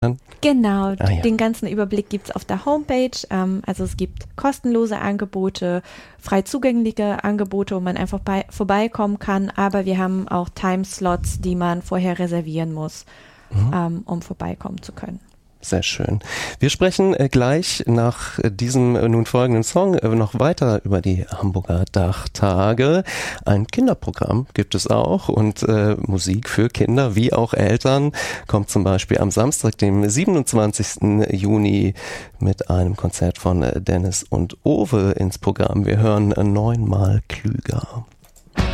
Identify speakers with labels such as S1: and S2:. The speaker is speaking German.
S1: Genau,
S2: Ah, ja.
S1: Den ganzen Überblick gibt's auf der Homepage. Also es gibt kostenlose Angebote, frei zugängliche Angebote, wo man einfach vorbeikommen kann, aber wir haben auch Timeslots, die man vorher reservieren muss, um vorbeikommen zu können.
S2: Sehr schön. Wir sprechen gleich nach diesem nun folgenden Song noch weiter über die Hamburger Dachtage. Ein Kinderprogramm gibt es auch und Musik für Kinder wie auch Eltern kommt zum Beispiel am Samstag, dem 27. Juni mit einem Konzert von Dennis und Owe ins Programm. Wir hören 9-mal klüger.